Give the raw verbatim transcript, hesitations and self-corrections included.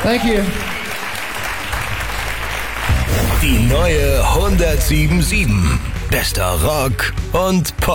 Thank you. Die neue hundertsieben Komma sieben. Bester Rock und Pop.